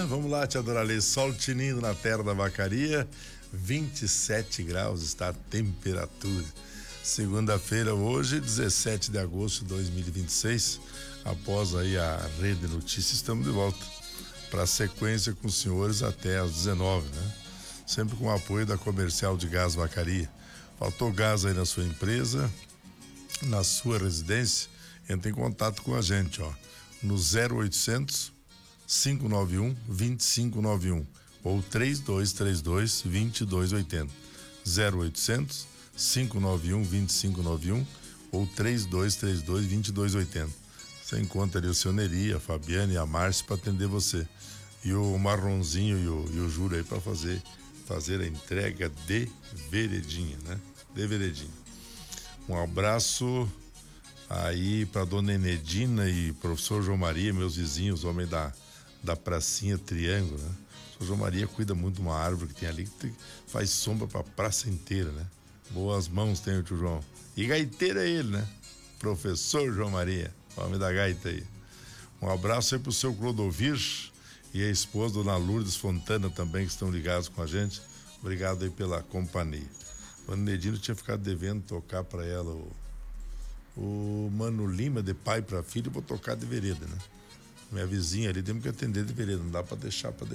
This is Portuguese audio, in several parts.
Vamos lá, Tia Doralê. Sol tinindo na terra da vacaria, 27 graus está a temperatura. Segunda-feira hoje, 17 de agosto de 2026. Após aí a Rede Notícias, estamos de volta para a sequência com os senhores até às 19, né? Sempre com o apoio da Comercial de Gás Vacaria. Faltou gás aí na sua empresa, na sua residência? Entre em contato com a gente, ó, no 0800 591 2591 ou 3232 2280. 0800 591 2591 ou 3232 2280. Você encontra ali o seu Neri, a Fabiana e a Márcia para atender você. E o Marronzinho e o Júlio aí para fazer a entrega de veredinha, né? De veredinha. Um abraço aí para dona Enedina e professor João Maria, meus vizinhos, homem da pracinha Triângulo, né? O professor João Maria cuida muito de uma árvore que tem ali, faz sombra para a praça inteira, né? Boas mãos tem o tio João. E gaiteiro é ele, né? Professor João Maria, homem da gaita aí. Um abraço aí pro seu Clodovir e a esposa, dona Lourdes Fontana, também, que estão ligados com a gente. Obrigado aí pela companhia. O Mano Nedino tinha ficado devendo tocar para ela o Mano Lima, de pai para filho. Vou tocar de vereda, né? Minha vizinha ali, temos que atender de vereda, não dá para deixar para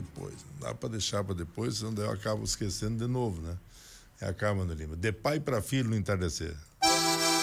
depois, senão daí eu acabo esquecendo de novo, né? É a Mano Lima, de pai para filho no entardecer.